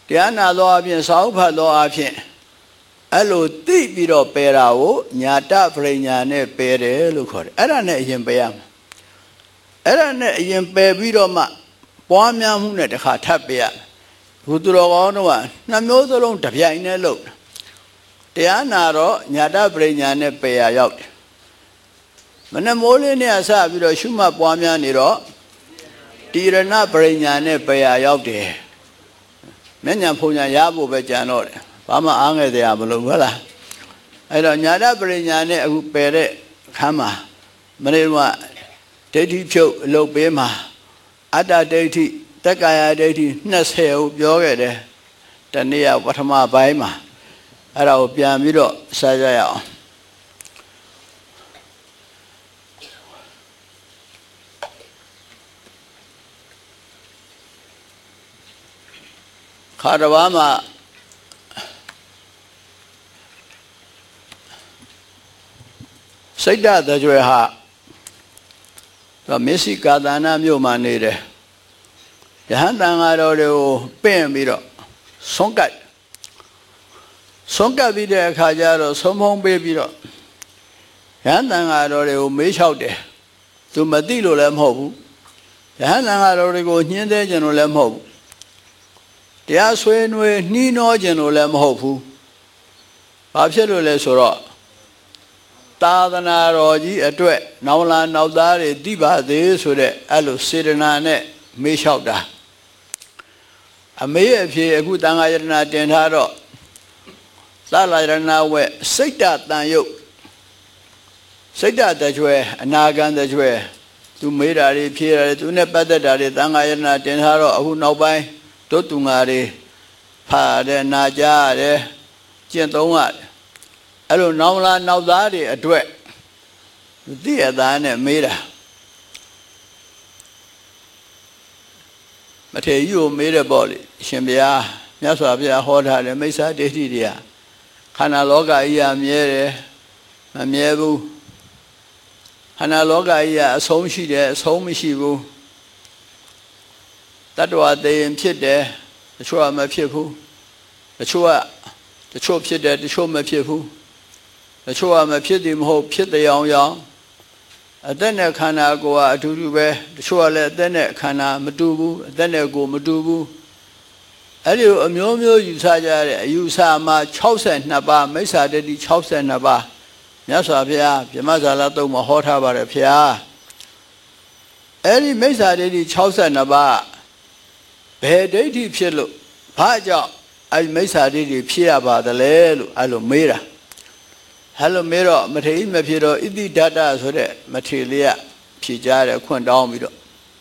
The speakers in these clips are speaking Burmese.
တရားနာသောအပြင်စာဥဖတ်သောအပြင်အဲ့လိုသိပြီးတော့ပယ်တာကိုညာတပရိညာနဲ့ပယ်တယ်လို့ခေါ်တယ်အဲ့ဒါနဲ့အရင်ပယ်ရမှာအဲ့ဒါနဲ့အရင်ပယ်ပြီးတော့မှပွားများမှုနဲ့တခါထပ်ပယ်ရဘုသူတော်ကောင်းတို့ကနှစ်မျိုးစလုံးတစ်ပြိုင်နဲ့လုပ်တရားနာတော့ညာတပရိညာနဲ့ပယ်ရရောက်တယ်မနမိုးလေးနဲ့အစပြီးတော့ရှုမှတ်ပွားများနေတော့တိရဏပရိညာနဲ့ပယ်ရရောက်တယ်မျက်ညာဖုံညာရဖို့ပဲကြံတော့တယ်ဘာမှအားငယ်တရားမလို့ဟုတ်လားအဲ့တော့ညာတပရိညာနဲ့အခုပယ်တဲ့ခမ်းမှာမနေ့ကဒိဋ္ဌိဖြုတ်အလုပ်ပေးမှာအတ္တဒိဋ္ဌိတက္ကာယဒိဋ္ဌိ20ကိုပြောခဲ့တယ်တနေ့ကပထမပိုင်းမှာအဲ့ဒါကိုပြန်ပြီးတော့ဆက်ကြရအောင်ခါတော်မှာစိတ်ဓာတ်ကြွယ်ဟာမစ္စိကာသနာမြို့မှာနေတယ်ယဟန်တန်ဃာတော်တွေကိုပင့်ပြီးတော့ဆုံးကပ်ပြီးတဲ့အခါကျတော့ဆုံးဖုံးပေးပြီးတော့ယဟန်တန်ဃာတော်တွေကိုမေးလျှောက်တယ်သူမသိလို့လည်းမဟုတ်ဘူးယဟန်တန်ဃာတော်တွေကိုညှင်းသေးကြလို့လည်းမဟုတ်ဘူးတရားဆွေးနွေးနှီးနှောကြလို့လည်းမဟုတ်ဘူးဘာဖြစ်လို့လဲဆိုတော့သာသနာတော်ကြီးအတွက်နောက်လာနောက်သားတွေသိပါသေးဆိုတဲ့အဲ့လိုစေတနာနဲ့မေးလျှောက်တာအမေအဖေအခုတန်ခါယတနာတင်ထားတော့သလာယတနာဝဲစိတ်တတန်ယုတ်စိတ်တကြွယ်အနာဂံတကြွယ်သူမေးတာတွေဖြေတာတွေသူနဲ့ပတ်သက်တာတွေတန်ခါယတနာတင်ထားတော့အခုနောက်ပိုင်းတို့သူငါတွေဖာတယ်နာကြရတယ်ကျင့်သုံးရတယ်အဲ့လိုနောက်လာနောက်သားတွေအတွက်သိရသားနဲ့မေးတာမထေရကြီးကိုမေးတယ်ပေါ့လေရှင်ဘုရားမြတ်စွာဘုရားဟောထားတယ်မိစ္ဆာဒိဋ္ဌိတွေကခန္ဓာလောကကြီးကမြဲတယ်မမြဲဘူးခန္ဓာလောကကြီးကအဆုံးရှိတယ်အဆုံးမရှိဘူးတတ္တဝါသိရင်ဖြစ်တယ်တချို့ကမဖြစ်ဘူးတချို့ဖြစ်တယ်တချို့မဖြစ်ဘူးတချို့ကမဖြစ်သည်မဟုတ်ဖြစ်တဲ့အောင်အသက်နဲ့ခန္ဓာကိုယ်ကအတူတူပဲတချို့ကလည်းအသက်နဲ့ခန္ဓာမတူဘူးအသက်နဲ့ကိုယ်မတူဘူးအဲ့ဒီအမျိုးမျိုးယူဆကြတဲ့အယူဆမှာ62ပါးမိစ္ဆာဒိဋ္ဌိ62ပါးမြတ်စွာဘုရားဗြဟ္မဇာလတုံးမှာဟောထားပါတယ်ဖေဟာအဲ့ဒီမိစ္ဆာဒိဋ္ဌိ62ပါးဘယ်ဒိဋ္ဌိဖြစ်လို့ဘာကြောင့်အဲ့မိစ္ဆာဒိဋ္ဌိဖြစ်ရပါသလဲလို့အဲ့လိုမေးတာအဲ့လိုမေးတော့မထေရမဖြစ်တော့ဣတိဒတ္တဆိုတဲ့မထေရလေးကဖြေကြတယ်ခွန့်တောင်းပြီးတော့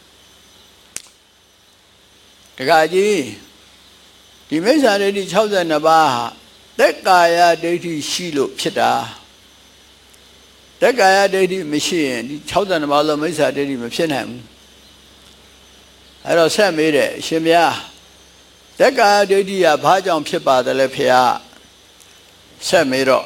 တခါကြီးဒီမိစ္ဆာဒိဋ္ဌိ62ပါးဟာသက်ကာယဒိဋ္ဌိရှိလို့ဖြစ်တာသက်ကာယဒိဋ္ဌိမရှိရင်ဒီ62ပါးလုံးမိစ္ဆာဒိဋ္ဌိမဖြစ်နိုင်ဘူးအဲ့တော့ဆက်မေးတယ်ရှင်ဘုရားသက်ကာယဒိဋ္ဌိကဘာကြောင့်ဖြစ်ပါသလဲဖေဟာဆက်မေးတော့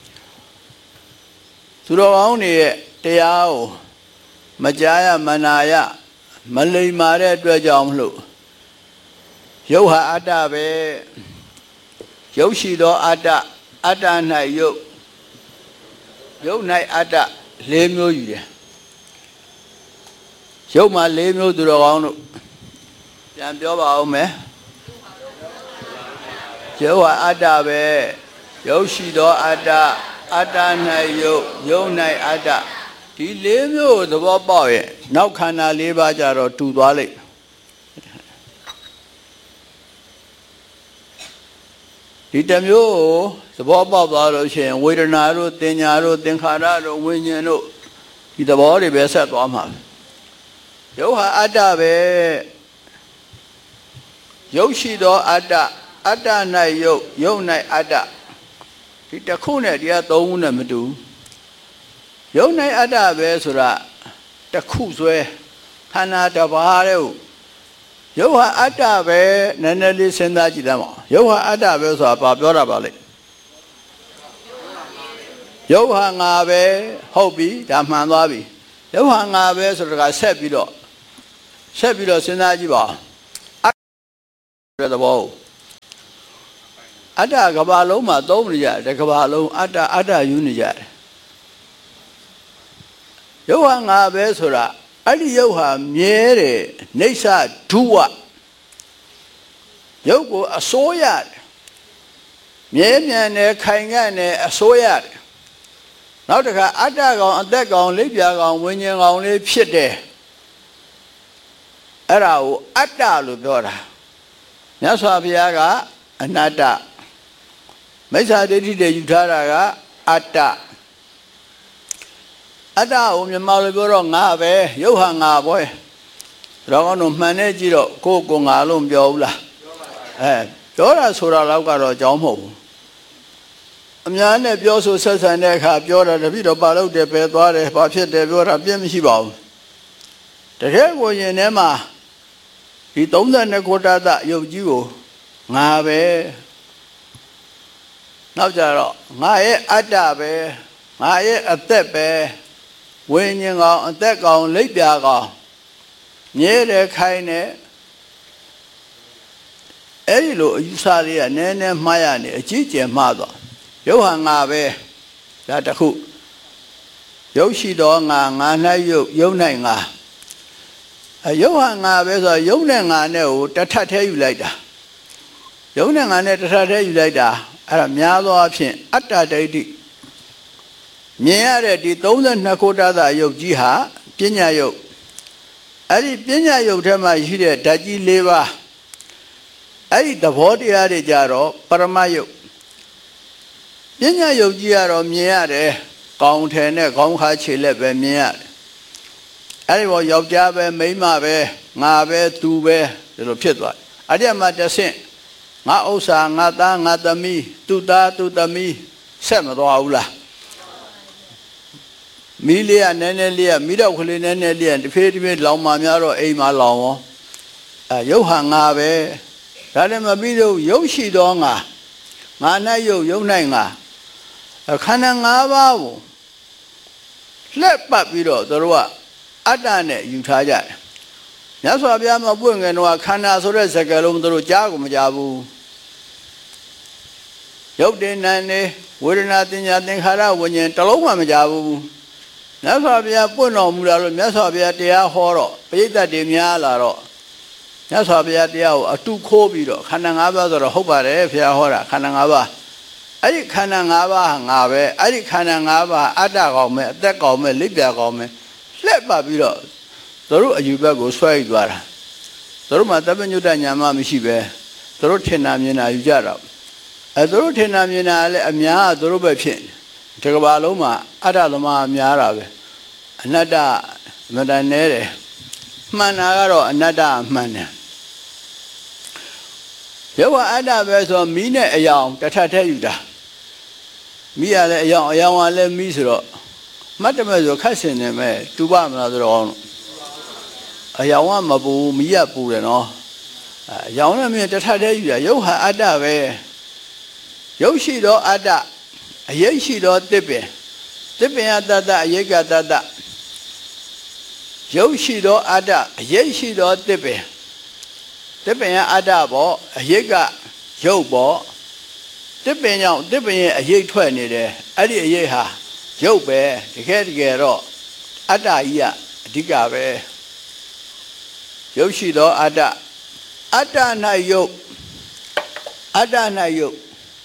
သူတော်ကောင်းတွေရဲ့တရားကိုမကြားရမနာရမလိမ္မာတဲ့အတွက်ကြောင့်မလို့ရုပ်ဟာအတ္တပဲရုပ်ရှိသောအတ္တအတ္တ၌ရုပ်၌အတ္တ၄မျိုးယူတယ်ရုပ်မှာ၄မျိုးသူတော်ကောင်းတို့ပြန်ပြောပါဦးမယ်ရုပ်ဟာအတ္တပဲရုပ်ရှိသောအတ္တအတ္တ၌ရုပ်၌အတ္တဒီ၄မျိုးကိုသဘောပေါက်ရဲ့နောက်ခန္ဓာ၄ပါးကြတော့တူသွားလိမ့်ဒီတစ်မျိုးကိုသဘောပေါက်သွားလို့ရှိရင်ဝေဒနာတို့သင်ညာတို့သင်္ခါရတို့ဝိညာဉ်တို့ဒီသဘောတွေပဲဆက်သွားမှာရုပ်ဟာအတ္တပဲရုပ်ရှိသောအတ္တအတ္တ၌ရုပ်၌အတ္တဒီတစ်ခုနဲ့တရားသုံးခုနဲ့မတူရုပ်၌အတ္တပဲဆိုတာတစ်ခုဆွဲခန္ဓာတစ်ပါးတဲ့ရုပ်ဟာအတ္တပဲနည်းနည်းလေးစဉ်းစားကြည့်သမ်းပါရုပ်ဟာအတ္တပဲဆိုတာဘာပြောတာပါလဲရုပ်ဟာငါပဲဟုတ်ပြီဒါမှန်သွားပြီရုပ်ဟာငါပဲဆိုတာကဆက်ပြီးတော့စဉ်းစားကြည့်ပါတဲ့သဘောအတ္တကဘာလုံးမှာသုံးနေကြတယ်ကဘာလုံးအတ္တယူနေကြတယ်ယုတ်ဟာငါပဲဆိုတာအဲ့ဒီယုတ်ဟာမြဲတယ်နေဆဒုဝယုတ်ကိုအစိုးရတယ်မြဲမြံတယ်ခိုင်ငံ့တယ်အစိုးရတယ်နောက်တစ်ခါအတ္တကောင်အသက်ကောင်လိပ်ပြာကောင်ဝိညာဉ်ကောင်လေးဖြစ်တယ်အဲ့ဒါကိုအတ္တလို့ပြောတာမြတ်စွာဘုရားကအနတ္တမိစ္ဆာဒိဋ္ဌိတွေယူထားတာကအတ္တအတ္တကိုမြန်မာလိုပြောတော့ငါပဲရုပ်ဟာငါပဲတော့ကောင်းတို့မှန်နေကြည့်တော့ကိုငါလို့မပြောဘူးလားပြောတာဆိုတာတော့ကတော့အကြောင်းမဟုတ်ဘူးအများနဲ့ပြောဆိုဆက်ဆံတဲ့အခါပြောတာတပိတော့ပါလို့တယ်ပဲသွားတယ်ဘာဖြစ်တယ်ပြောတာပြည့်မရှိပါဘူးတကယ်ကိုရင်ထဲမှာဒီ32ခုတသယုတ်ကြီးကိုငါပဲနောက်ကြတော့ငါရဲ့အတ္တပဲငါရဲ့အသက်ပဲဝိညာဉ်ကောင်အသက်ကောင်လိပ်ပြာကောင်မြဲတယ်ခိုင်းတယ်အဲ့ဒီလိုအယူဆလေးကနည်းနည်းမှားရနေအကြီးကျယ်မှားသွားရုပ်ဟာငါပဲဒါတခုရုပ်ရှိတော့ငါ၌ရုပ်၌ငါရုပ်ဟာငါပဲဆိုတော့ရုပ်နဲ့ငါနဲ့ကိုတထပ်သေးယူလိုက်တာရုပ်နဲ့ငါနဲ့တထပ်သေးယူလိုက်တာအဲ့ဒါများသောအားဖြင့်အတ္တဒိဋ္ဌိမြင်ရတဲ့ဒီ32ခုတသယုတ်ကြီးဟာပညာယုတ်အဲ့ဒီပညာယုတ်ထဲမှာရှိတဲ့ဓာတ်ကြီး၄ပါးအဲ့ဒီသဘောတရားတွေကြတော့ပရမယုတ်ပညာယုတ်ကြီးကတော့မြင်ရတယ်ကောင်းတယ်နဲ့ခေါင်းခါခြေလက်ပဲမြင်ရတယ်အဲ့ဒီဘောယောက်ျားပဲမိန်းမပဲငါပဲသူပဲဒီလိုဖြစ်သွားအဲ့ဒီမှာတဆင့်ငါဥစ္စာငါသားငါသမီးသူသားသူသမီးဆက်မသွားဘူးလားမီးလေးကနည်းနည်းလေးကမီးတော့ခလေးနည်းနည်းလေးကတစ်ဖေးတစ်ဖေးလောင်မှများတော့အိမ်မှာလောင်ရောရုပ်ဟာငါပဲဒါလည်းမပြီးတော့ရုပ်ရှိတော့ငါ၌ရုပ်၌ငါခန္ဓာ၅ပါးကိုလှက်ပတ်ပြီးတော့သူတို့ကအတ္တနဲ့ယူထားကြတယ်မြတ်စွာဘုရားမပွင့်ငယ်တော့ခန္ဓာဆိုတဲ့စကားလုံးသူတို့ကြားကိုမကြားဘူးရုပ်တင်နာနေဝေဒနာတင်ညာသင်္ခါရဝิญဉ္ဇဉ်တစ်လုံးမှမကြားဘူးမြတ်စွာဘုရားပွင့်တော်မူလာလို့မြတ်စွာဘုရားတရားဟောတော့ပရိသတ်တွေများလာတော့မြတ်စွာဘုရားတရားကိုအတုခိုးပြီးတော့ခန္ဓာ၅ပါးဆိုတော့ဟုတ်ပါတယ်ဘုရားဟောတာခန္ဓာ၅ပါးအဲ့ဒီခန္ဓာ၅ပါးဟာငါပဲအဲ့ဒီခန္ဓာ၅ပါးအတ္တကောင်မဲ့အသက်ကောင်မဲ့လိပ်ပြာကောင်မဲ့လှက်ပတ်ပြီးတော့သူတို့အယူဘက်ကိုဆွဲယူသွားတာသူတို့မှာတပ္ပညုတညာမမရှိပဲသူတို့ထင်တာမြင်တာယူကြတော့သူတို့ထင်တာမြင်တာလည်းအများကသူတို့ပဲဖြစ်ဒီကဘာလုံးမှာအတ္တသမားများတာပဲအနတ္တမတန်နေတယ်မှန်တာကတော့အနတ္တမှန်တယ်ယောအတ္တပဲဆိုမီးနဲ့အယောင်တထပ်ထဲယူတာမီးရလည်းအယောင်ကလည်းမီးဆိုတော့မတ်တမဲ့ဆိုခတ်စင်နေမဲ့တူပါမလားဆိုတော့အယောင်ကမပူမီးရပူတယ်နော်အယောင်နဲ့မင်းတထပ်ထဲယူတာယုတ်ဟာအတ္တပဲယုတ်ရှိတော့အတ္တအယိတ်ရှိတော့တစ်ပင်ကတတ္တအယိတ်ကတတ္တယုတ်ရှိတော့အတ္တအယိတ်ရှိတော့တစ်ပင်ကအတ္တပေါ့အယိတ်ကယုတ်ပေါ့တစ်ပင်ကြောင့်တစ်ပင်ရဲ့အယိတ်ထွက်နေတယ်အဲ့ဒီအယိတ်ဟာယုတ်ပဲတကယ်တော့အတ္တကြီးကအဓိကပဲယုတ်ရှိတော့အတ္တ၌ယုတ်အတ္တ၌ယုတ်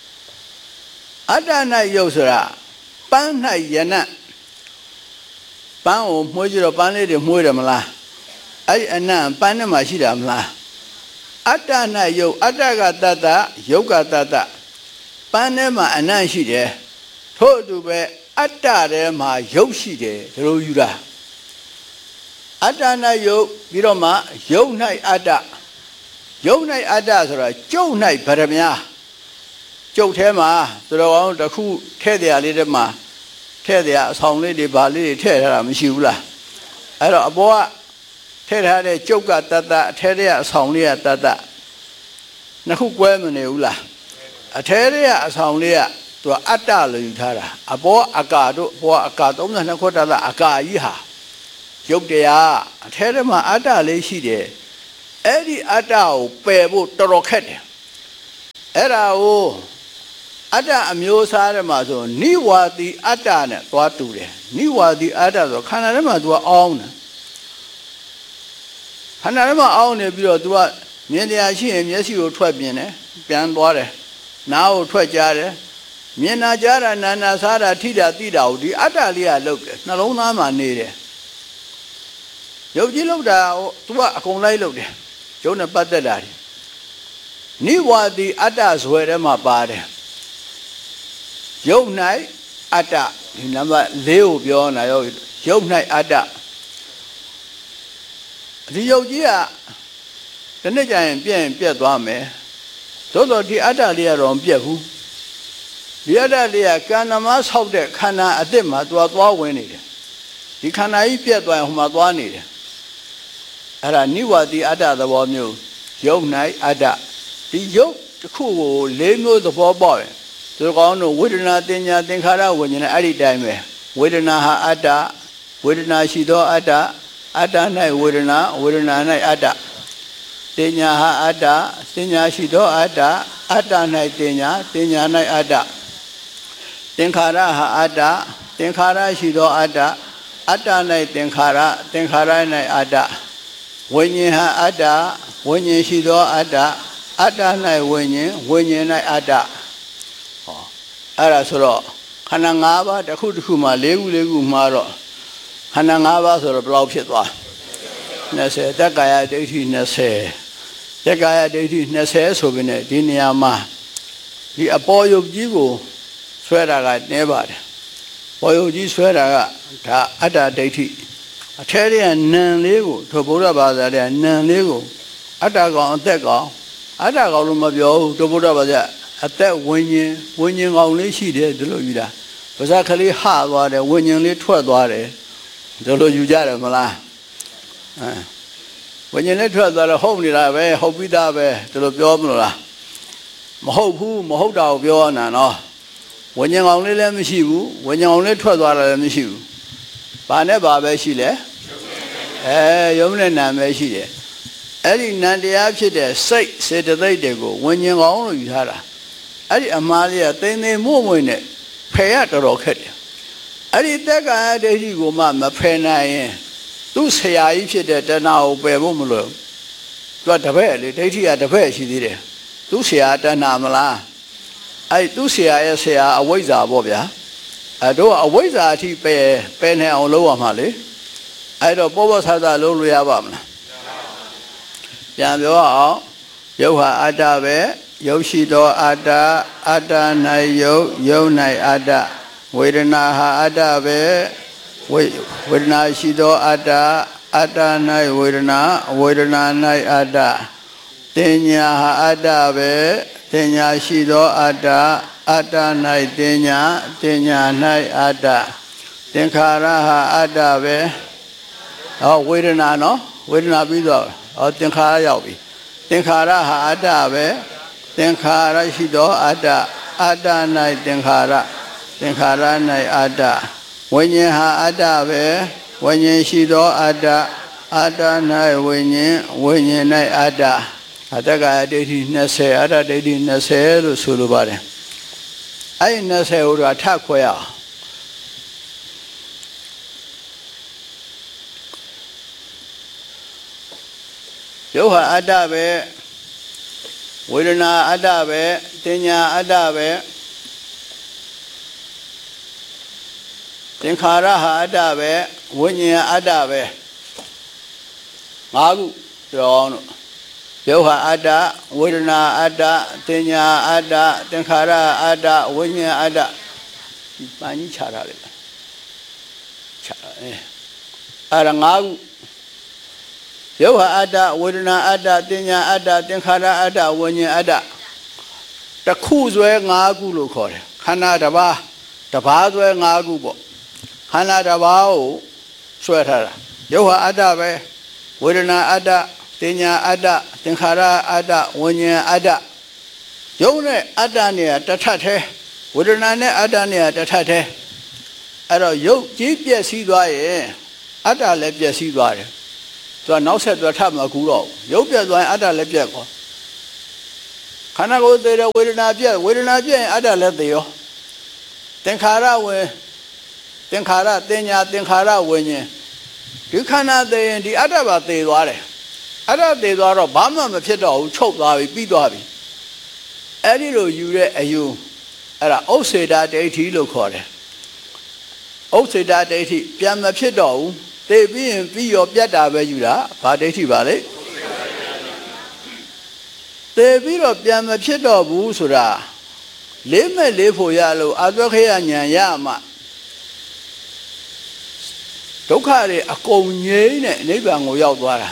ဆိုတာပန်း၌ယနပန်းကိုမှုကြည့်တော့ပန်းလေးတွေမှုတယ်မလားအဲ့ဒီအနံ့ပန်းထဲမှာရှိတာမလားအတ္တ၌ယုတ်အတ္တကတတ္တယုတ်ကတတ္တပန်းထဲမှာအနံ့ရှိတယ်ထို့အတူပဲအတ္တထဲမှာယုတ်ရှိတယ်ဒါလိုယူတာအတ္တ၌ယုတ်ပြီးတော့မှယုတ်၌အတ္တဆိုတာကျုပ်၌ဗရမများကျုပ်ထဲမှာသူတော်ကောင်းတစ်ခုထဲ့တရားလေးထဲမှာထဲ့တရားအဆောင်လေးတွေဗာလေးတွေထည့်ထားတာမရှိဘူးလားအဲ့တော့အပေါ်ကထည့်ထားတဲ့ကျုပ်ကတတ္တအထဲတဲ့အဆောင်လေးကတတ္တနှစ်ခုကွဲမနေဘူးလားအထဲတဲ့အဆောင်လေးကသူကအတ္တလို့ယူထားတာအပေါ်အကာတို့အပေါ်အကာ32ခုတတ္တအကာကြီးဟာရုပ်တရားအထဲထဲမှာအတ္တလေးရှိတယ်အဲ့ဒီအတ္တကိုပယ်ဖို့တော်တော်ခက်တယ်အဲ့ဒါကိုအတ္တအမျိုးစားတယ်မှာဆိုနိဝါတိအတ္တနဲ့သွားတူတယ်နိဝါတိအတ္တဆိုခန္ဓာထဲမှာ तू အောင်းတယ်ခန္ဓာထဲမှာအောင်းနေပြီးတော့ तू ကမြင်တရားရှိရင်မျက်စိကိုထွက်ပြင်းတယ်ပြန်သွားတယ်နားကိုထွက်ကြားတယ်မြင်နာကြားတာနာနာစားတာထိတာသိတာကိုဒီအတ္တလေးကလုပ်တယ်နှလုံးသားမှာနေတယ်ရုပ်ကြီးလုပ်တာ तू ကအကုန်လိုက်လုပ်တယ်ရုပ်နဲ့ပတ်သက်တာနိဝါတိအတ္တဇွဲထဲမှာပါတယ်ရုပ်၌အတ္တဒီနံပါတ်၄ကိုပြောနေတာရုပ်၌အတ္တဒီရုပ်ကြီးကတစ်နေ့ကျရင်ပြက်သွားမယ်သို့တော့ဒီအတ္တလေးကတော့မပြက်ဘူးဒီအတ္တလေးကကံသမားဆောက်တဲ့ခန္ဓာအစ်စ်မှာသူကသွားဝင်နေတယ်ဒီခန္ဓာကြီးပြက်သွားရင်ဟိုမှာသွားနေတယ်အဲ့ဒါနိဝါတိအတ္တသဘောမျိုးရုပ်၌အတ္တဒီရုပ်တစ်ခုကို၄မျိုးသဘောပေါက်ရင်သူကောင်းတို့ဝေဒနာတင်ညာသင်္ခါရဝิญဉာဏ်အဲ့ဒီတိုင်းပဲဝေဒနာဟာအတ္တဝေဒနာရှိသောအတ္တအတ္တ၌ဝေဒနာဝေဒနာ၌အတ္တတင်ညာဟာအတ္တတင်ညာရှိသောအတ္တအတ္တ၌တင်ညာတင်ညာ၌အတ္တသင်္ခါရဟာအတ္တသင်္ခါရရှိသောအတ္တအတ္တ၌သင်္ခါရသင်္ခါရ၌အတ္တဝိညာဉ်ဟာအတ္တဝိညာဉ်ရှိသောအတ္တအတ္တ၌ဝိညာဉ်ဝိညာဉ်၌အတ္တဟောအဲ့ဒါဆိုတော့ခန္ဓာ၅ပါးတစ်ခုတစ်ခုမှာ၄ခုမှာတော့ခန္ဓာ၅ပါးဆိုတော့ဘယ်လောက်ဖြစ်သွား20တက္ကာယဒိဋ္ဌိ20တက္ကာယဒိဋ္ဌိ20ဆိုပြီးねဒီနေရာမှာဒီအပေါ်ယုတ်ကြီးကိုဆွဲတာကနည်းပါတယ်ပေါ်ယုတ်ကြီးဆွဲတာကဒါအတ္တဒိဋ္ဌိအထဲထဲကနံလေးကိုထိုဗုဒ္ဓဘာသာတဲ့နံလေးကိုအတ္တကောင်အသက်ကောင်အတ္တကောင်လို့မပြောဘူးထိုဗုဒ္ဓဘာသာအသက်ဝိညာဉ်ကောင်လေးရှိတယ်ဒီလိုယူတာပါဇက်ကလေးဟသွားတယ်ဝိညာဉ်လေးထွက်သွားတယ်ဒီလိုယူကြတယ်မလားဝိညာဉ်လေးထွက်သွားတော့ဟုတ်နေတာပဲဟုတ်ပြီးသားပဲဒီလိုပြောမလို့လားမဟုတ်ဘူးမဟုတ်တာကိုပြောနေတာနော်ဝိညာဉ်ကောင်လေးလည်းမရှိဘူးဝိညာဉ်ကောင်လေးထွက်သွားတာလည်းမရှိဘူးဘာနဲ့ဘာပဲရှိလဲရုပ်နဲ့နာမ်ပဲရှိတယ်အဲ့ဒီနံတရားဖြစ်တဲ့စိတ်စေတသိက်တွေကိုဝိညာဉ်ကောင်လို့ယူထားတာအဲ့ဒီအမှားလေးကသိသိမွမွနဲ့ဖယ်ရတော်တော်ခက်တယ်အဲ့ဒီတက္ကာယဒိဋ္ဌိကိုမှမဖယ်နိုင်ရင်သူ့ဆရာကြီးဖြစ်တဲ့တဏှာကိုပယ်ဖို့မလို့သူကတပည့်လေဒိဋ္ဌိကတပည့်ရှိသေးတယ်သူ့ဆရာတဏှာမလားအဲ့သူ့ဆရာရဲ့ဆရာအဝိဇ္ဇာပေါ့ဗျာအဲ့တော့အဝိဇ္ဇာအထိပယ်နေအောင်လုပ်ရမှာလေအဲ့တော့ပေါ်ပေါ်ဆာဆာလုပ်လို့ရပါမလားပြန်ပြောအောင်ယုတ်ဟာအတ္တပဲယုတ်ရှိသောအတ္တအတ္တ၌ယုတ်ယုတ်၌အတ္တဝေဒနာဟာအတ္တပဲဝေဒနာရှိသောအတ္တအတ္တ၌ဝေဒနာဝေဒနာ၌အတ္တတင်ညာဟာအတ္တပဲတင်ညာရှိသောအတ္တအတ္တ၌တင်ညာတင်ညာ၌အတ္တသင်္ခါရဟာအတ္တပဲဟောဝေဒနာနော်ဝေဒနာပြီးတော့သင်္ခါရရောက်ပြီသင်္ခါရဟာအတ္တပဲသင်္ခါရရှိသောအတ္တအတ္တ၌သင်္ခါရသင်္ခါရ၌အတ္တဝိညာဉ်ဟာအတ္တပဲဝိညာဉ်ရှိသောအတ္တအတ္တ၌ဝိညာဉ်ဝိညာဉ်၌အတ္တအတ္တကဒိဋ္ဌိ20အတ္တဒိဋ္ဌိ20လို့ဆိုလိုပါတယ်အဲ့ဒီ20ကိုတော့ထပ်ခွဲရအောင်ယုတ်ဟာအတ္တပဲဝေဒနာအတ္တပဲတင်ညာအတ္တပဲသင်္ခါရဟာအတ္တပဲဝိညာဉ်အတ္တပဲ၅ခုပြောအောင်လို့ယုတ်ဟာအတ္တဝေဒနာအတ္တတင်ညာအတ္တသင်္ခါရအတ္တဝိညာဉ်အတ္တဒီပန်းကြီးခြားထားလိုက်ခြားအဲ့ဒါ၅ခုယုတ်ဟာအတ္တဝေဒနာအတ္တတင်ညာအတ္တသင်္ခါရအတ္တဝိညာဉ်အတ္တတစ်ခုဆွဲ၅ခုလို့ခေါ်တယ်ခန္ဓာတစ်ပါးဆွဲ၅ခုပေါ့ခန္ဓာတစ်ပါးကိုဆွဲထားတာယုတ်ဟာအတ္တပဲဝေဒနာအတ္တတင်ညာအတ္တသင်္ခါရအတ္တဝိညာဉ်အတ္တယုတ်နဲ့အတ္တနဲ့တထပ်သေးဝေဒနာနဲ့အတ္တနဲ့တထပ်သေးအဲ့တော့ယုတ်ကြီးပြည့်စည်သွားရင်အတ္တလည်းပြည့်စည်သွားတယ်သူကနောက်ဆက်တွဲထပ်မကူတော့ရုပ်ပြတ်သွားရင်အတ္တလည်းပြတ်သွားခန္ဓာကိုယ်သေးတဲ့ဝေဒနာပြည့်ရင်အတ္တလည်းသေရောသင်္ခါရဝင်သင်္ခါရတင်ညာသင်္ခါရဝิญဉ်ဒီခန္ဓာသေရင်ဒီအတ္တပါသေသွားတယ်အတ္တသေသွားတော့ဘာမှမဖြစ်တော့ဘူးချုပ်သွားပြီပြီးသွားပြီအဲ့ဒီလိုယူတဲ့အယူအဲ့ဒါဥစ္စေတာဒိဋ္ဌိလို့ခေါ်တယ်ဥစ္စေတာဒိဋ္ဌိပြန်မဖြစ်တော့ဘူးသေပြီးရင်ပြီးရောပြတ်တာပဲယူတာဘာဒိဋ္ဌိပါလဲသေပြီးတော့ပြန်မဖြစ်တော့ဘူးဆိုတာလေးမဲ့လေးဖို့ရလို့အသွက်ခေယဉာဏ်ရမှဒုက္ခတွေအကုန်ငြိမ်းတဲ့နိဗ္ဗာန်ကိုရောက်သွားတာ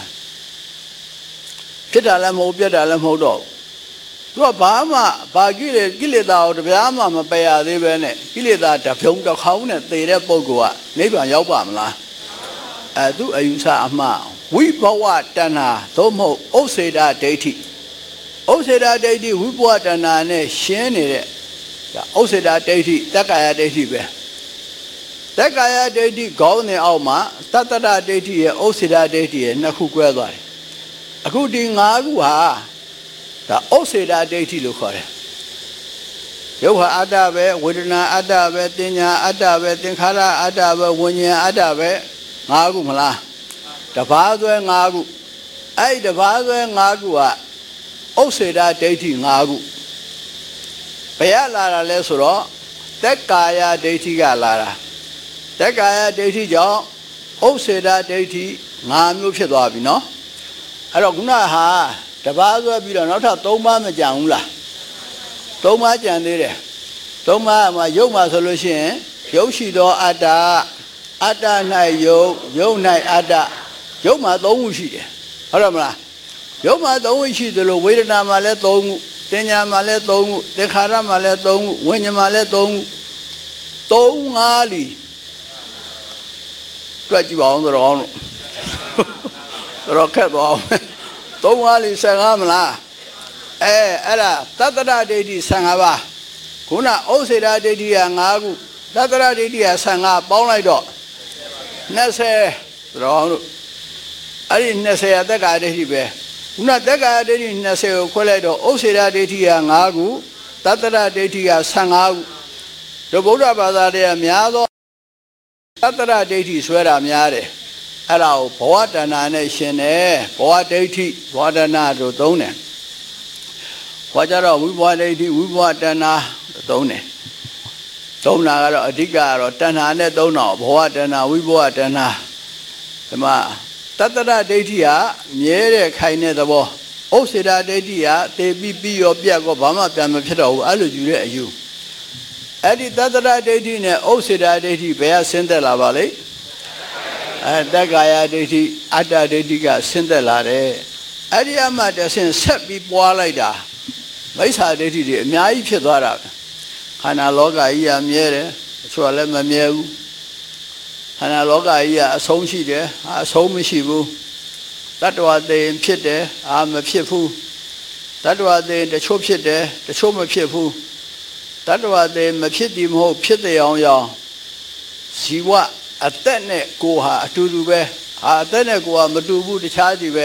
ဖြစ်တာလည်းမဟုတ်ပြတ်တာလည်းမဟုတ်တော့သူကဘာမှဘာကိလေသာကိုတပြားမှမပယ်ရသေးပဲနဲ့ကိလေသာတစ်ဖြုံတစ်ခေါင်းနဲ့သေတဲ့ပုဂ္ဂိုလ်ကနိဗ္ဗာန်ရောက်ပါမလားသူအယူဆအမှားဝိဘဝတဏ္ဍာသို့မဟုတ်ဥစ္စေတာဒိဋ္ဌိဥစ္စေတာဒိဋ္ဌိဝိဘဝတဏ္ဍာနဲ့ရှင်းနေတဲ့ဥစ္စေတာဒိဋ္ဌိတက္ကာယဒိဋ္ဌိပဲတက္ကာယဒိဋ္ဌိခေါင်းနဲ့အောက်မှာသတ္တရဒိဋ္ဌိရဲ့ဥစ္စေတာဒိဋ္ဌိရဲ့နှစ်ခုကွဲသွားတယ်အခုဒီ၅ခုဟာဒါဥစ္စေတာဒိဋ္ဌိလို့ခေါ်တယ်ရုပ်ဟာအတ္တပဲဝေဒနာအတ္တပဲတင်ညာအတ္တပဲသင်္ခါရအတ္တပဲဝิญဉ်အတ္တပဲ၅ခုမလားတဘာသွဲ၅ခုအဲ့ဒီတဘာသွဲ၅ခုကဥစ္စေတာဒိဋ္ဌိ၅ခုဘယ်ရလာတာလဲဆိုတော့တက္ကာယဒိဋ္ဌိကလာတာတက္ကာယဒိဋ္ဌိကြောင့်ဥစ္စေတာဒိဋ္ဌိ၅မျိုးဖြစ်သွားပြီနော်အဲ့တော့ခုနဟာတပါးဆွဲပြီးတော့နောက်ထပ်၃ပါးမကြံဘူးလား၃ပါးကြံသေးတယ်၃ပါးမှာရုပ်မှာဆိုလို့ရှိရင်ရုပ်ရှိသောအတ္တအတ္တ၌ရုပ်၌အတ္တရုပ်မှာ၃ခုရှိတယ်ဟုတ်တယ်မလားရုပ်မှာ၃ခုရှိသလိုဝေဒနာမှာလည်း၃ခုတင်ညာမှာလည်း၃ခုသင်္ခါရမှာလည်း၃ခုဝိညာဉ်မှာလည်း၃ခု၃၅လီတွက်ကြည့်ပါအောင်တော့တော့ခက်သွားအောင်၃၅လီ15မလားအဲ့ဒါသတ္တရဒိဋ္ဌိ15ပါးခုနဥစ္စေတာဒိဋ္ဌိက5ခုသတ္တရဒိဋ္ဌိက15ပေါင်းလိုက်တော့20တော့လို့အဲ့ဒီ20အတ္တကဒိဋ္ဌိပဲခုနတက္ကဒိဋ္ဌိ20ကိုခွဲလိုက်တော့ဥစ္စေတာဒိဋ္ဌိက5ခုသတ္တရဒိဋ္ဌိက15ခုတို့ဗုဒ္ဓဘာသာတွေကများသောသတ္တရဒိဋ္ဌိဆွဲတာများတယ်အဲ့ဒါကိုဘဝတဏ္ဍာနဲ့ရှင်တယ်ဘဝဒိဋ္ဌိဘဝတဏ္ဍာတို့သုံးတယ်ဟောကြတော့ဝိဘဝဒိဋ္ဌိဝိဘဝတဏ္ဍာသုံးတယ်သုံးတာကတော့အဓိကကတော့တဏ္ဍာနဲ့သုံးတော့ဘဝတဏ္ဍာဝိဘဝတဏ္ဍာဒီမှာတတ္တရဒိဋ္ဌိကမြဲတဲ့ခိုင်တဲ့သဘောဥစ္စေတာဒိဋ္ဌိကသေပြီးရောပြတ်ကောဘာမှပြန်မဖြစ်တော့ဘူးအဲ့လိုယူတဲ့အယူအဲ့ဒီတတ္တရဒိဋ္ဌိနဲ့ဥစ္စေတာဒိဋ္ဌိဘယ်ကဆင်းသက်လာပါလဲတက္ကာယဒိဋ္ဌိအတ္တဒိဋ္ဌိကဆင်းသက်လာတယ်အဲ့ဒီအမှတဆင်းဆက်ပြီးပွားလိုက်တာမိစ္ဆာဒိဋ္ဌိတွေအများကြီးဖြစ်သွားတာခန္ဓာလောကကြီးကမြဲတယ်အချို့ကလည်းမမြဲဘူးခန္ဓာလောကကြီးကအဆုံးရှိတယ်အဆုံးမရှိဘူးတတ္တဝါသိရင်ဖြစ်တယ်မဖြစ်ဘူးတတ္တဝါသိရင်တချို့ဖြစ်တယ်တချို့မဖြစ်ဘူးတတ္တဝါသိရင်မဖြစ်သည်မဟုတ်ဖြစ်တဲ့အောင်ဇီဝအသက်နဲ့ကိုယ်ဟာအတူတူပဲအသက်နဲ့ကိုယ်ဟာမတူဘူးတခြားစီပဲ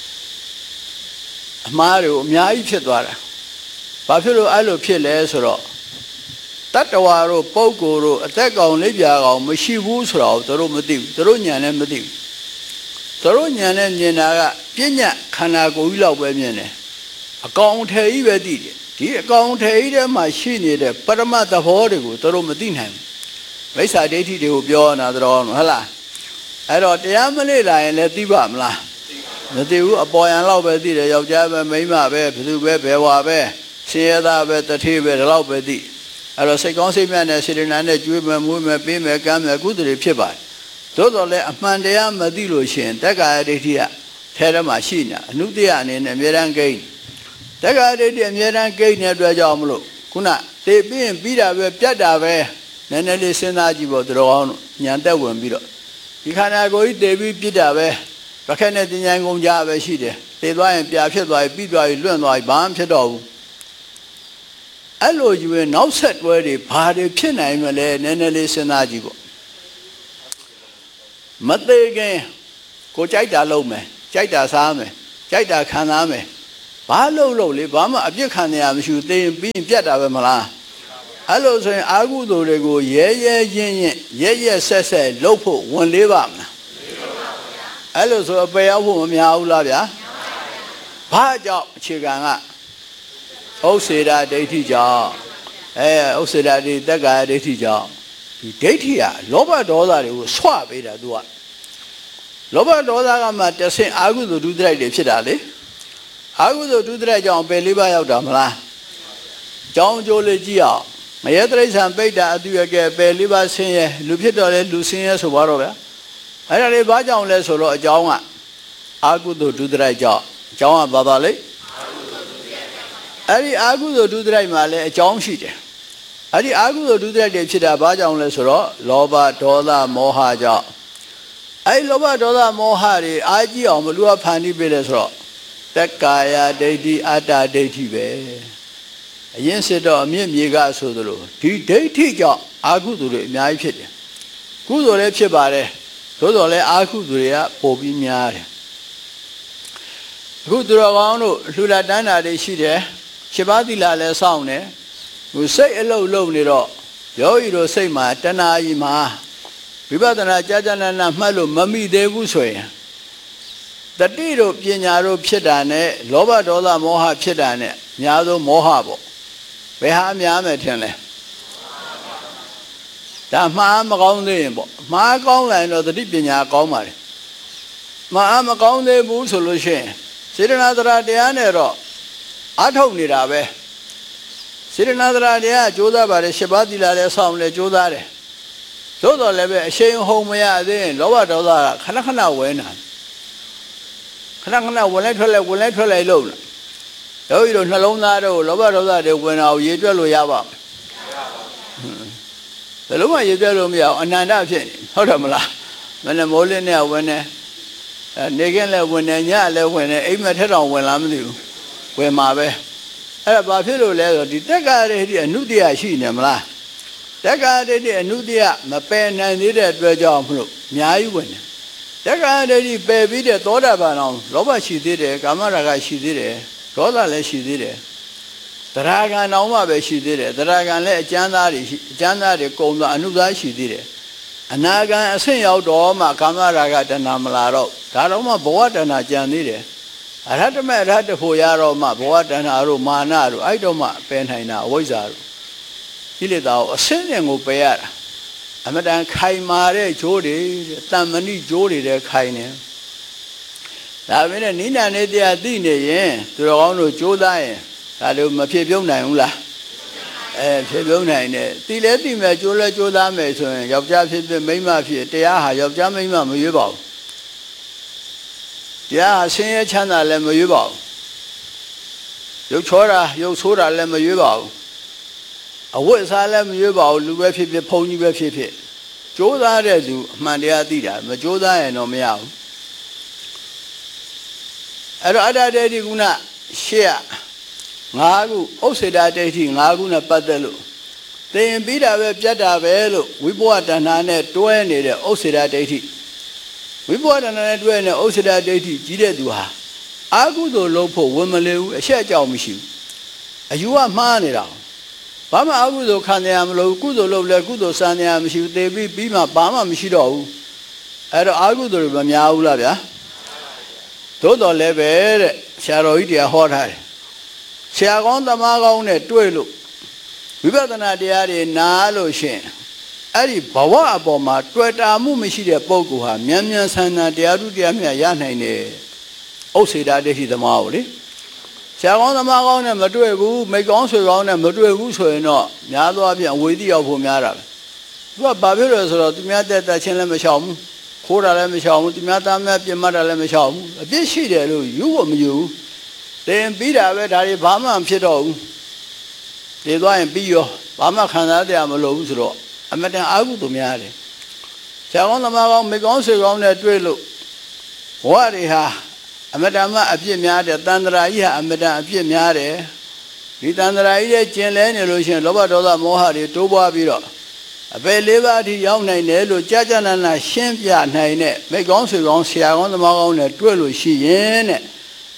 အမှားတွေကိုအများကြီးဖြစ်သွားတာဘာဖြစ်လို့အဲ့လိုဖြစ်လဲဆိုတော့တတ္တဝါတို့ပုဂ္ဂိုလ်တို့အသက်ကောင်လက်ပြာကောင်မရှိဘူးဆိုတော့သူတို့မသိဘူးသူတို့ဉာဏ်နဲ့မသိဘူးသူတို့ဉာဏ်နဲ့မြင်တာကပညာခန္ဓာကိုယ်ကြီးလောက်ပဲမြင်တယ်အကောင်ထည်ကြီးပဲသိတယ်ဒီအကောင်ထည်ကြီးထဲမှာရှိနေတဲ့ပရမတ်သဘောတွေကိုသူတို့မသိနိုင်ဘူးမိစ္ဆာဒိဋ္ဌိတွေကိုပြောနေတာတော့ဟုတ်လားအဲ့တော့တရားမလေ့လာရင်လည်းသိပါမလားမသိဘူးအပေါ်ယံလောက်ပဲသိတယ်ယောက်ျားပဲမိန်းမပဲဘယ်သူပဲဘယ်ဝါပဲဆင်းရဲသားပဲတထေးပဲဒီလောက်ပဲသိအဲ့တော့စိတ်ကောင်းစိတ်မြတ်နဲ့စေတနာနဲ့ကြွေးမယ်မွေးမယ်ပေးမယ်ကမ်းမယ်ကုသိုလ်တွေဖြစ်ပါတယ်သို့တော်လည်းအမှန်တရားမသိလို့ရှိရင်တက္ကာယဒိဋ္ဌိကထဲထဲမှာရှိနေတာအနုတ္တယအနေနဲ့အမြဲတမ်းကိန်းတက္ကာယဒိဋ္ဌိအမြဲတမ်းကိန်းတဲ့အတွက်ကြောင့်မလို့ခုနသေပြီးရင်ပြီးတာပဲပြတ်တာပဲနည်းနည်းလေးစဉ်းစားကြည့်ဖို့တော်အောင်ဉာဏ်သက်ဝင်ပြီးတော့ဒီခန္ဓာကိုယ်ကြီးသေပြီးပြစ်တာပဲပခက်နဲ့တင်ញိုင်ကုန်ကြပဲရှိတယ်သေသွားရင်ပြာဖြစ်သွားပြီပြီးသွားပြီလွင့်သွားပြီဘာမှဖြစ်တော့ဘူးအဲ့လိုယူရင်နောက်ဆက်တွဲတွေဘာတွေဖြစ်နိုင်မလဲနည်းနည်းလေးစဉ်းစားကြည့်ပေါ့မသေးခင်ကိုကြိုက်တာလုပ်မယ်ကြိုက်တာစားမယ်ကြိုက်တာခံစားမယ်ဘာလို့လေဘာမှအပြစ်ခံနေရမရှိဘူးသိရင်ပြီးရင်ပြတ်တာပဲမလားအဲ့လိုဆိုရင်အာဟုသူတွေကိုရဲဆက်လှုပ်ဖို့ဝန်လေးပါမလားအဲ့လိုဆိုအပယ်ရောက်ဖို့မများဘူးလားဗျာဘာကြောင့်အခြေခံကဥစ္စေတာဒိဋ္ဌိကြောင့်ဥစ္စေတာဒိဋ္ဌိတက္ကာဒိဋ္ဌိကြောင့်ဒီဒိဋ္ဌိကလောဘဒေါသတွေကိုဆွပေးတာသူကလောဘဒေါသကမှတဆင့်အာဟုသူဒုဒရိုက်တွေဖြစ်တာလေအာဟုသူဒုဒရိုက်ကြောင့်ပယ်လေးပါးရောက်တာမလားကြောင်းကျိုးလေးကြည့်အောင်မယေတရိစ္ဆာန်ပိဋ္ဌာအတုရကဲပယ်လေးပါးဆင်းရဲလူဖြစ်တော်လဲလူဆင်းရဲဆိုပါတော့ဗျာအဲ့ဒါလေးဘာကြောင့်လဲဆိုတော့အကြောင်းကအာဟုသူဒုဒရိုက်ကြောင့်အကြောင်းကဘာပါလဲအဲ့ဒီအာဟုသူဒုဒရိုက်မှာလည်းအကြောင်းရှိတယ်အဲ့ဒီအာဟုသူဒုဒရိုက်တွေဖြစ်တာဘာကြောင့်လဲဆိုတော့လောဘဒေါသမောဟကြောင့်အဲ့လောဘဒေါသမောဟတွေအာကြည့်အောင်ဘလူကဖန်တီးပေးလဲဆိုတော့တက္ကာယဒိဋ္ဌိအတ္တဒိဋ္ဌိပဲအရင်စစ်တော့အမြင့်မြေကဆိုသလိုဒီဒိဋ္ဌိကြောင့်အာဟုသူတွေအများကြီးဖြစ်တယ်ကုသိုလ်လည်းဖြစ်ပါတယ်သို့တော်လည်းအာဟုသူတွေကပိုပြီးများတယ်အခုသူတော်ကောင်းတို့လှူလာတန်းတာတွေရှိတယ်7ပါးသီလလည်းစောင့်တယ်ဟိုစိတ်အလုံးလုံးနေတော့ယောဂီတို့စိတ်မှာတဏှာကြီးမှာဝိပဿနာကြာနာမှတ်လို့မမိသေးဘူးဆိုရင်တတိတို့ပညာတို့ဖြစ်တာနဲ့လောဘဒေါသမောဟဖြစ်တာနဲ့အများဆုံးမောဟပေါ့ဘယ်ဟာများမယ်ထင်လဲဒါမှားမကောင်းသေးရင်ပေါ့မှားကောင်းလာရင်တော့တတိပညာကောင်းပါတယ်မှားမကောင်းသေးဘူးဆိုလို့ရှိရင်စေတနာတရားတရားနဲ့တော့အထုတ်နေတာပဲစေတနာတရားတရားကြိုးစားပါတယ်7ပါးသီလလည်းစောင့်လည်းကြိုးစားတယ်သို့တော်လည်းပဲအရှိန်ဟုန်မရသေးရင်လောဘဒေါသကခဏခဏဝဲနာခဏခဏဝင်လိုက်ထွက်လိုက်လို့ယောဂီတို့နှလုံးသားတို့လောဘဒေါသတွေဝင်အောင်ရေတွက်လို့ရပါ့ဘယ်လိုမှရေတွက်လို့မရအောင်အနန္တဖြစ်နေဟုတ်တယ်မလားမနေ့မိုးလင်းနဲ့ဝင်နေနေခင်းလည်းဝင်နေညလည်းဝင်နေအိမ်မထက်တောင်ဝင်လာမသိဘူးဝင်မှာပဲအဲ့ဒါဘာဖြစ်လို့လဲဆိုဒီတက္ကရာဒိဋ္ဌိအနုတ္တိယရှိနေမလားတက္ကရာဒိဋ္ဌိအနုတ္တိယမပယ်နိုင်သေးတဲ့အတွက်ကြောင့်မလို့အများကြီးဝင်တယ်တက္ကရာဒိဋ္ဌိပယ်ပြီးတဲ့သောတာပန်အောင်လောဘရှိသေးတယ်ကာမရာဂရှိသေးတယ်ဒေါသလည်းရှိသေးတယ်သရဂံအောင်မှပဲရှိသေးတယ်သရဂံလည်းအကျမ်းသားတွေရှိအကျမ်းသားတွေကုံသွားအနုသားရှိသေးတယ်အနာဂံအဆင့်ရောက်တော့မှကာမရာဂတဏမလာတော့ဒါတော့မှဘဝတဏကြံသေးတယ်အရဟတမေအရဟတဖို့ရတော့မှဘဝတဏတို့မာနတို့အဲ့တော့မှပယ်နိုင်တာအဝိဇ္ဇာတို့ကိလေသာကိုအဆင့်နဲ့ကိုပယ်ရတာအမတန်ခိုင်မာတဲ့ဂျိုးတွေတန်မဏိဂျိုးတွေတဲ့ခိုင်နေဒါပေမဲ့နိဒာနေတရားသိနေရင်သူတော်ကောင်းတို့ကြိုးစားရင်ဒါတို့မဖြစ်ပြုံးနိုင်ဘူးလားဖြစ်ပြုံးနိုင်တယ်သိလဲသိမယ်ကြိုးလဲကြိုးစားမယ်ဆိုရင်ယောက်ျားဖြစ်ဖြစ်မိန်းမဖြစ်တရားဟာယောက်ျားမိန်းမမရွေးပါဘူးတရားဟာဆင်းရဲချမ်းသာလည်းမရွေးပါဘူးရုပ်ချောတာရုပ်ဆိုးတာလည်းမရွေးပါဘူးအဝတ်အစားလည်းမရွေးပါဘူးလူပဲဖြစ်ဖြစ်ဘုံကြီးပဲဖြစ်ဖြစ်ကြိုးစားတဲ့သူအမှန်တရားသိတာမကြိုးစားရင်တော့မရဘူးအဲ့တော့အတ္တဒိဋ္ဌိကုဏရှေ့5ခုဥစ္စေတာဒိဋ္ဌိ5ခုနဲ့ပတ်သက်လို့သင်ပြီးတာပဲပြတ်တာပဲလို့ဝိဘဝတဏ္ဍာနဲ့တွဲနေတဲ့ဥစ္စေတာဒိဋ္ဌိဝိဘဝတဏ္ဍာနဲ့တွဲနေတဲ့ဥစ္စေတာဒိဋ္ဌိကြီးတဲ့သူဟာအာဟုသို့လုပ်ဖို့ဝင်မလဲဘူးအရှက်အကြောင်းမရှိဘူးအယူကမှားနေတာဘာမှအာဟုသို့ခံရမလို့ကုသိုလ်လုပ်လဲကုသိုလ်စံရမရှိဘူးသေပြီးမှဘာမှမရှိတော့ဘူးအဲ့တော့အာဟုသို့တွေမများဘူးလားဗျာသို့တော်လည်းပဲတဲ့ဆရာတော်ကြီးတရားဟောထားတယ်ဆရာကောင်းသမားကောင်းနဲ့တွေ့လို့ဝိပဿနာတရားတွေနားလို့ရှင်အဲ့ဒီဘဝအပေါ်မှာတွေ့တာမှုမရှိတဲ့ပုဂ္ဂိုလ်ဟာမြန်မြန်ဆန်ဆန်တရားထုတရားမြတ်ရနိုင်တယ်ဥစ္စေတာဒိဋ္ဌိသမားကိုလေဆရာကောင်းသမားကောင်းနဲ့မတွေ့ဘူးမိကောင်းဆွေကောင်းနဲ့မတွေ့ဘူးဆိုရင်တော့များသောအားဖြင့်အဝေသိရောက်ဖို့များတာပဲသူကဘာဖြစ်လို့ဆိုတော့သူများတက်ချင်းလည်းမချောင်ဘူးခိုးတာလည်းမချောင်ဘူးသူများသားများပြင်မှတ်တာလည်းမချောင်ဘူးအပြစ်ရှိတယ်လို့ယူဖို့မယူဘူးသင်ပြီးတာပဲဒါတွေဘာမှမဖြစ်တော့ဘူးနေသွားရင်ပြီးရောဘာမှခံစားတရားမလိုဘူးဆိုတော့အမတန်အာဟုသူများတယ်ဆရာကောင်းသမားကောင်းမိကောင်းဆွေကောင်းနဲ့တွေ့လို့ဘဝတွေဟာအမတန်မှအပြစ်များတယ်တန်ត្រာကြီးဟာအမတန်အပြစ်များတယ်ဒီတန်ត្រာကြီးရဲ့ကျင်လဲနေလို့ရှိရင်လောဘဒေါသမောဟတွေတိုးပွားပြီးတော့အပယ်လေးပါးအထိရောက်နိုင်တယ်လို့ကြာကြာနာနာရှင်းပြနိုင်တဲ့မိကောင်းဆွေကောင်းဆရာကောင်းသမားကောင်းနဲ့တွေ့လို့ရှိရင်တဲ့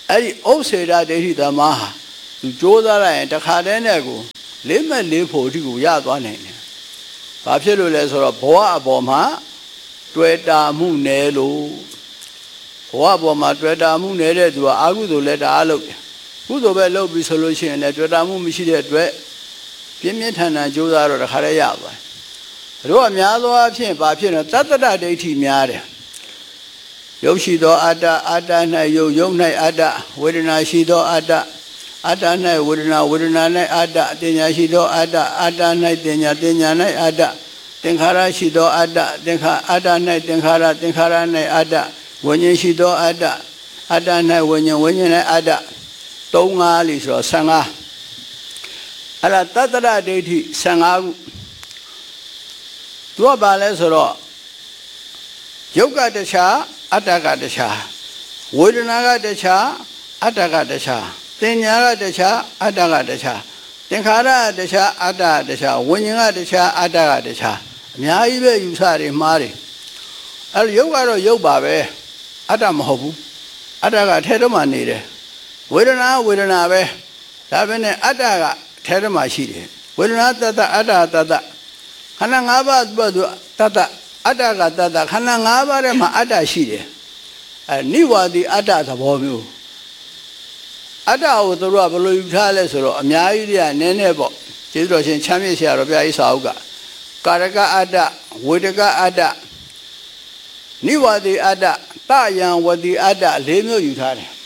အဲ့ဒီဥစ္စေတဒိဋ္ဌိသမားဟာသူကြိုးစားလိုက်ရင်တစ်ခါတည်းနဲ့ကိုလေးမဲ့လေးဖို့အထိကိုရသွားနိုင်တယ်။ဘာဖြစ်လို့လဲဆိုတော့ဘဝအပေါ်မှာတွေ့တာမှုနယ်လို့ဘဝအပေါ်မှာတွေ့တာမှုနယ်တဲ့သူကအကုသိုလ်လည်းတအားလုပ်တယ်။ကုသိုလ်ပဲလုပ်ပြီးဆိုလို့ရှိရင်လည်းတွေ့တာမှုမရှိတဲ့အတွက်ပြင်းပြင်းထန်ထန်ကြိုးစားတော့တစ်ခါတည်းရသွားတယ်။တို့အများသောအားဖြင့်ဘာဖြစ်လဲတတ္တဒိဋ္ဌိများတယ်။ရုပ်ရှိသောအတ္တအတ္တ၌ရုပ်ရုပ်၌အတ္တဝေဒနာရှိသောအတ္တအတ္တ၌ဝေဒနာဝေဒနာ၌အတ္တတင်ညာရှိသောအတ္တအတ္တ၌တင်ညာတင်ညာ၌အတ္တသင်္ခါရရှိသောအတ္တသင်္ခါအတ္တ၌သင်္ခါရသင်္ခါရ၌အတ္တဝိညာဉ်ရှိသောအတ္တအတ္တ၌ဝိညာဉ်ဝိညာဉ်၌အတ္တ3-5လီဆိုတော့15အဲ့ဒါတတ္တရဒိဋ္ဌိ15ခုသူကဘာလဲဆိုတော့ယုတ်ကတခြားအတ္တကတခြားဝေဒနာကတခြားအတ္တကတခြားသင်ညာကတခြားအတ္တကတခြားသင်္ခါရကတခြားအတ္တကတခြားဝိညာဉ်ကတခြားအတ္တကတခြားအများကြီးပဲယူဆတွေမှားတယ်အဲ့လိုယုတ်ကတော့ယုတ်ပါပဲအတ္တမဟုတ်ဘူးအတ္တကထဲတော့မှနေတယ်ဝေဒနာဝေဒနာပဲဒါပဲနဲ့အတ္တကထဲတော့မှရှိတယ်ဝေဒနာတတ္တအတ္တတတ္တခန္ဓာ၅ပါးသူတတ္တအတ္တကတတ္တခန္ဓာ၅ပါးထဲမှာအတ္တရှိတယ်အဲနိဝါဒီအတ္တသဘောမျိုးအတ္တကိုသူတို့ကဘယ်လိုယူထားလဲဆိုတော့အများကြီးတွေကနည်းနည်းပေါ့ကျေးဇူးတော်ရှင်ချမ်းမြေ့ဆရာတော်ဘုရားကြီးစာအုပ်ကကာရကအတ္တဝေဒကအတ္တနိဝါဒီအတ္တတယံဝတိအတ္တ၄မျိုးယူထားတယ်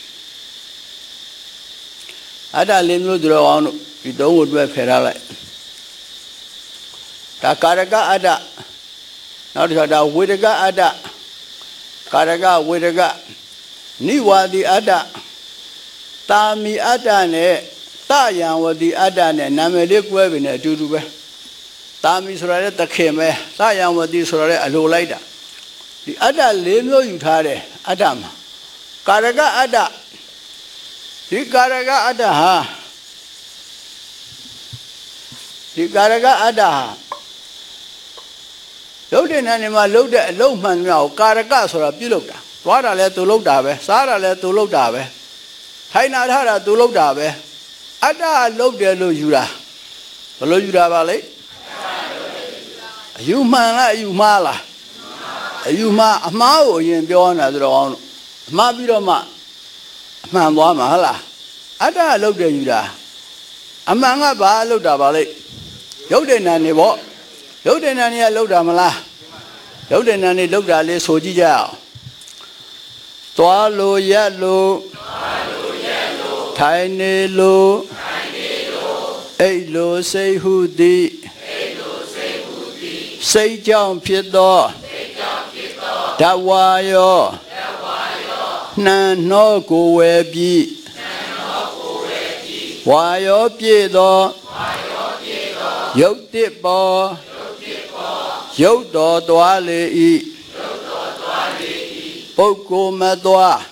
အတ္တ၄မျိုးသူတော်အောင်တို့ဒီသုံးကိုတွဲဖယ်ထားလိုက်ဒါကာရကအတ္တနောက်တစ်ခါဒါဝေဒကအတ္တကာရကဝေဒကနိဝါဒီအတ္တတာမီအတ္တနဲ့တယံဝတိအတ္တနဲ့နာမည်လေးကွဲပြီနဲ့အတူတူပဲတာမီဆိုတာလည်းသခင်ပဲတယံဝတိဆိုတာလည်းအလိုလိုက်တာဒီအတ္တ၄မျိုးယူထားတယ်အတ္တမှာကာရကအတ္တဒီကာရကအတ္တဟာရုပ်တဏ္ဍာနေမှာလှုပ်တဲ့အလုံးမှန်များကိုကာရကဆိုတာပြုလုပ်တာသွားတာလဲသူလှုပ်တာပဲစားတာလဲသူလှုပ်တာပဲထိုင်နာထားတာသူလှုပ်တာပဲအတ္တလှုပ်တယ်လို့ယူတာဘယ်လိုယူတာပါလဲအယူမှန်လားအယူမှားလားအယူမှားအမှားကိုအရင်ပြောနေတာဆိုတော့အမှားပြီးတော့မှအမှန်သွားမှာဟုတ်လားအတ္တလှုပ်တယ်ယူတာအမှန်ကဘာလှုပ်တာပါလဲရုပ်တဏ္ဍာနေပေါ့ရုပ်တဏ္ဍာနေကလှုပ်တာမလားရုပ်တဏ္ဍာနေလှုပ်တာလေးဆိုကြည့်ကြအောင်သွားလို့ရက်လို့ထိုင်နေလို့အိတ်လို့စိတ်ဟုသည်စိတ်ကြောင့်ဖြစ်သောဓဝါယောနှံနှောကိုဝယ်ပြီးဝါယောပြည့်သောယုတ်တစ်ပေါ်ယုတ်တော်သွားလေ၏ပုဂ္ဂိုလ်မသွား